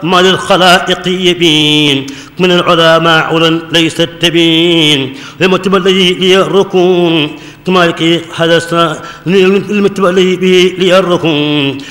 ما للخلائق يبين من العلماء علا ليس التبين المتبع الذي لي الركون كما هذا المتبع الذي به لي الركون